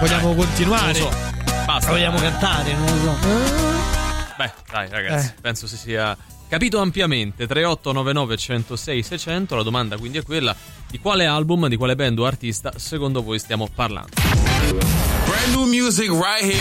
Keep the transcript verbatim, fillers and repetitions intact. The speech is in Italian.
Vogliamo continuare? Non lo so. Basta. Vogliamo cantare? Non lo so. Beh, dai ragazzi, Eh. penso si sia capito ampiamente. Tre otto nove nove uno zero sei sei zero zero. La domanda quindi è quella: di quale album, di quale band o artista secondo voi stiamo parlando? Brand new music right here.